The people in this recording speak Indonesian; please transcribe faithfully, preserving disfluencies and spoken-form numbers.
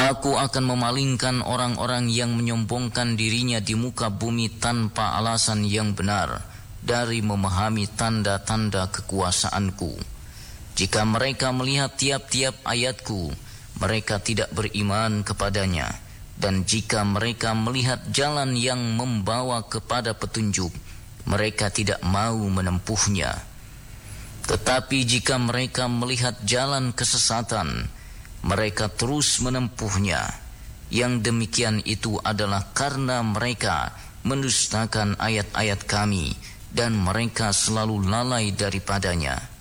Aku akan memalingkan orang-orang yang menyombongkan dirinya di muka bumi tanpa alasan yang benar dari memahami tanda-tanda kekuasaanku. Jika mereka melihat tiap-tiap ayatku, mereka tidak beriman kepadanya. Dan jika mereka melihat jalan yang membawa kepada petunjuk, mereka tidak mau menempuhnya. Tetapi jika mereka melihat jalan kesesatan, mereka terus menempuhnya. Yang demikian itu adalah karena mereka mendustakan ayat-ayat kami dan mereka selalu lalai daripadanya.